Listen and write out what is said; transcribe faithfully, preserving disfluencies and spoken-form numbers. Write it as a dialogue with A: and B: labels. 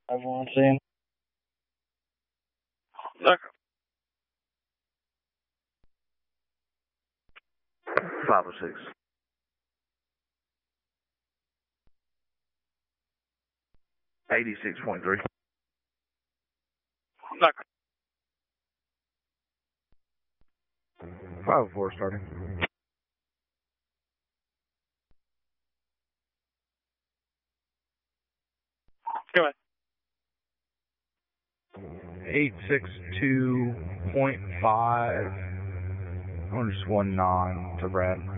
A: Everyone's saying. Okay.
B: five oh six. eighty-six point three.
A: Okay.
B: five oh four starting.
A: Go ahead.
B: eight six two point five. I'm just one nine to Brad.